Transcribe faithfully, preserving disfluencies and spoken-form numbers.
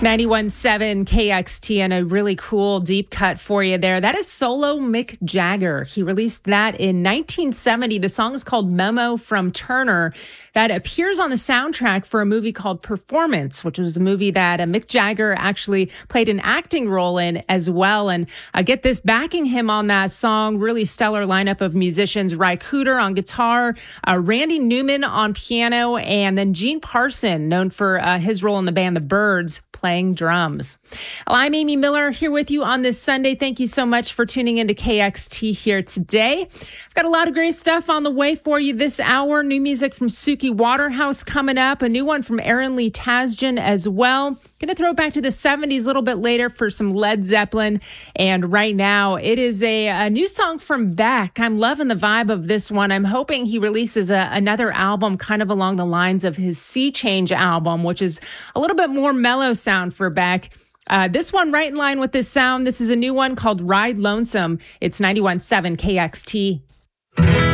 ninety-one point seven K X T and a really cool deep cut for you there. That is solo Mick Jagger. He released that in nineteen seventy. The song is called Memo from Turner. That appears on the soundtrack for a movie called Performance, which was a movie that uh, Mick Jagger actually played an acting role in as well. And uh, get this, backing him on that song, really stellar lineup of musicians: Ry Cooder on guitar, uh, Randy Newman on piano, and then Gene Parson, known for uh, his role in the band The Byrds, playing drums. Well, I'm Amy Miller here with you on this Sunday. Thank you so much for tuning into K X T here today. I've got a lot of great stuff on the way for you this hour. New music from Suki Waterhouse coming up. A new one from Aaron Lee Tasjan as well. Going to throw it back to the seventies a little bit later for some Led Zeppelin. And right now, it is a, a new song from Beck. I'm loving the vibe of this one. I'm hoping he releases a, another album kind of along the lines of his Sea Change album, which is a little bit more mellow sound for Beck. Uh, this one right in line with this sound. This is a new one called Ride Lonesome. It's ninety-one point seven K X T.